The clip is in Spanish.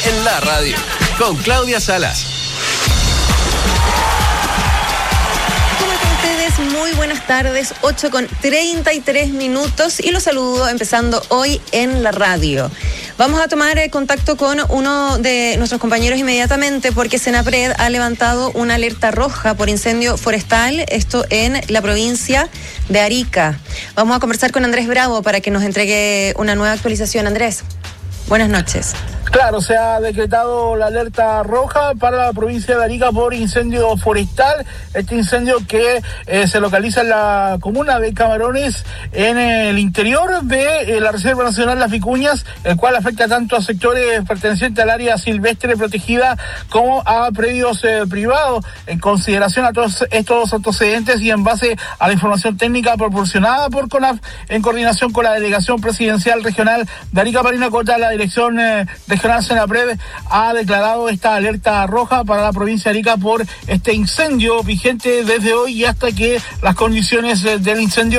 en la radio, con Claudia Salas. Muy buenas tardes, 8:33 y los saludo empezando hoy en la radio. Vamos a tomar contacto con uno de nuestros compañeros inmediatamente porque Senapred ha levantado una alerta roja por incendio forestal, esto en la provincia de Arica. Vamos a conversar con Andrés Bravo para que nos entregue una nueva actualización. Andrés, buenas noches. Claro, se ha decretado la alerta roja para la provincia de Arica por incendio forestal. Este incendio que se localiza en la comuna de Camarones, en el interior de la Reserva Nacional Las Vicuñas, el cual afecta tanto a sectores pertenecientes al área silvestre protegida como a predios privados. En consideración a todos estos antecedentes y en base a la información técnica proporcionada por CONAF, en coordinación con la Delegación Presidencial Regional de Arica Parinacota, la Dirección Regional Senapred ha declarado esta alerta roja para la provincia de Arica por este incendio vigente desde hoy y hasta que las condiciones del incendio